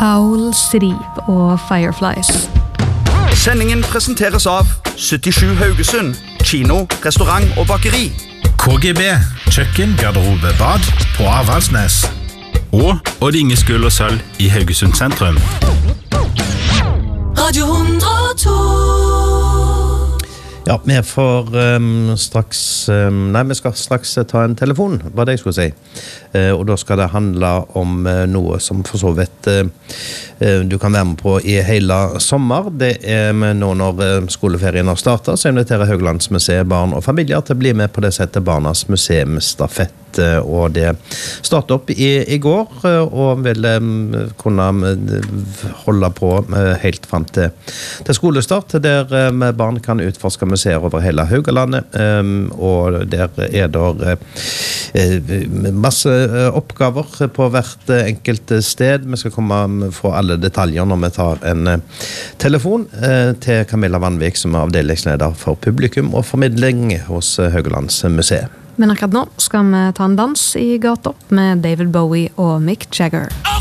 Owl Sleep og Fireflies. Sendingen presenteres av 77 Haugesund, kino, restaurant og bakeri. KGB, kjøkken, garderobe, bad på Avaldsnes. Og Odd Inge Skull og Sølv i Haugesund sentrum. Radio 102. Ja, vi får vi skal straks ta en telefon, var det jeg skulle si. Og da skal det handle om noe som for så vidt du kan være med på i hele sommer. Det nå når skoleferien har startet, så inviterer Hauglandsmuseet barn og familier til å bli med på det settet Barnas museumsstafett. Og det startet opp i går og vil kunne holde på helt frem til skolestart, der barn kan utforske museer over hele Haugalandet, og der der masse oppgaver på hvert enkelt sted. Vi skal få alle detaljer når vi tar en telefon til Camilla Vanvik, som avdelingsleder for publikum og formidling hos Haugalandsmuseet. Men akkurat nå skal vi ta en dans i gata med David Bowie og Mick Jagger.